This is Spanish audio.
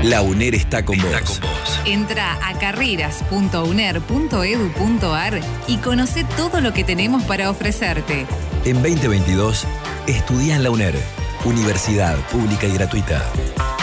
La UNER está con vos. Entra a carreras.uner.edu.ar y conoce todo lo que tenemos para ofrecerte. En 2022, estudia en la UNER, Universidad Pública y Gratuita.